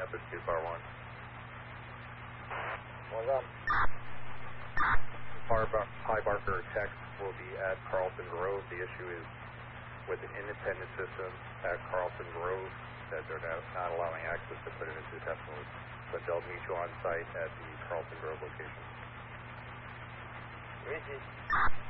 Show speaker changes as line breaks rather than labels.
Rapids 2-1.
What's up?
High Barker Tech will be at Carlton Grove. The issue is with an independent system at Carlton Grove that they're not allowing access to put it into the test mode. But they'll meet you on site at the Carlton Grove location.
Richie.